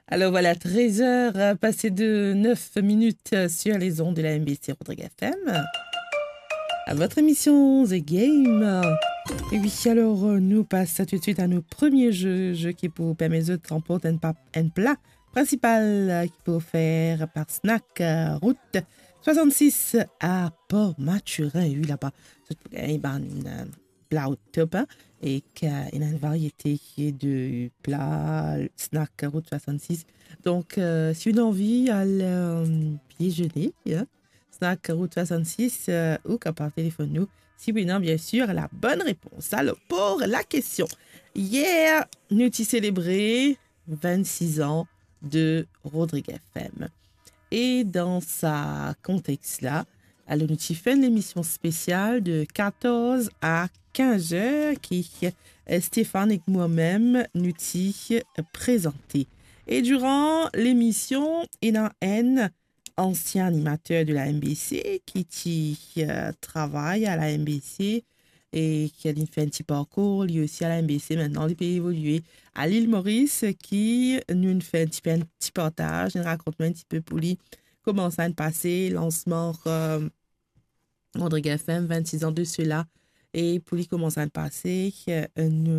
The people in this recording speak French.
Alors voilà, 13 heures passées de 9 minutes sur les ondes de la MBC Rodrigue FM. À votre émission The Game. Et oui, alors nous passons tout de suite à nos premiers jeux qui pour permettre de remporter un plat principal qui peut faire par snack route 66 à Port-Maturin. Oui, là-bas, c'est un plat au top et qu'il y a une variété de plats, snack route 66. Donc, si vous avez envie à déjeuner, snack route 66 ou qu'à par téléphone nous, si oui, non, bien sûr, la bonne réponse. Alors, pour la question, hier, nous avons célébré 26 ans de Rodrigue FM. Et dans ce contexte-là, alors nous avons fait une émission spéciale de 14 à 15 heures qui Stéphane et moi-même nous avons présenté. Et durant l'émission, il y a un ancien animateur de la MBC qui travaille à la MBC et qui a fait un petit parcours, lui aussi à la MBC. Maintenant, il peut évoluer à l'île Maurice qui nous fait un petit partage, nous raconte un petit peu pour lui comment ça a passé, lancement Rodrigue FM, 26 ans de cela, et pour lui comment ça a passé, nous